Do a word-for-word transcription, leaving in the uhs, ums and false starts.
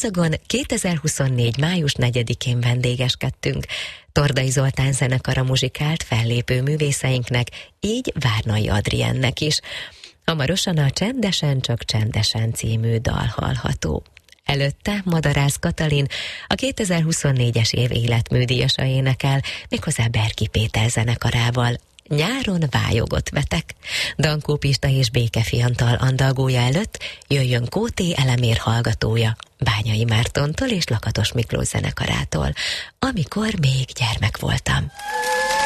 Hercegon kétezer-huszonnégy. május negyedikén vendégeskedtünk. Tordai Zoltán zenekara muzsikált fellépő művészeinknek, így Várnai Adriennek is. Hamarosan a Csendesen, csak csendesen című dal hallható. Előtte Madarász Katalin, a kétezer-huszonnégyes év életműdíjasa énekel, méghozzá Berki Péter zenekarával. Nyáron vájogot vetek. Dankó Pista és Békefiantal andalgója előtt jöjjön Kóté Elemér hallgatója, Bányai Mártontól és Lakatos Miklós zenekarától, amikor még gyermek voltam.